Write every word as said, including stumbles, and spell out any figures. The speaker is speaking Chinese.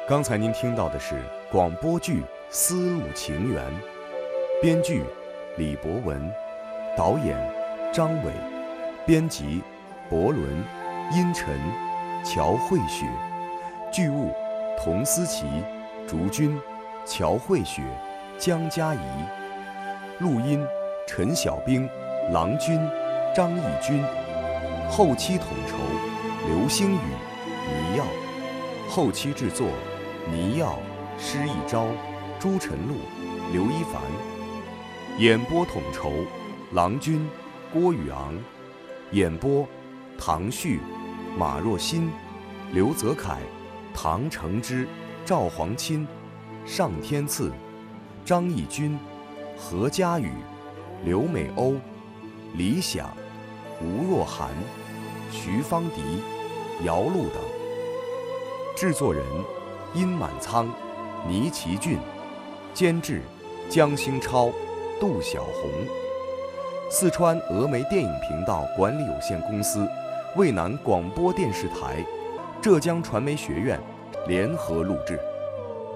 刚才您听到的是广播剧《丝路情缘》，编剧李博文，导演张伟，编辑博伦、殷晨、乔慧雪，剧务童思琪、竹君、乔慧雪、江佳怡，录音陈小兵、郎君、张义军，后期统筹刘星宇、倪耀，后期制作倪耀、施一昭、朱晨露、刘一凡，演播统筹郎君、郭宇昂，演播唐旭、马若欣、刘泽楷、唐承之、赵黄钦、尚天赐、张义军、何佳宇、刘美欧、李想、吴若涵、徐芳迪、姚璐等。制作人殷满仓、倪其俊，监制江兴超、杜小红。四川峨眉电影频道管理有限公司、渭南广播电视台、浙江传媒学院联合录制。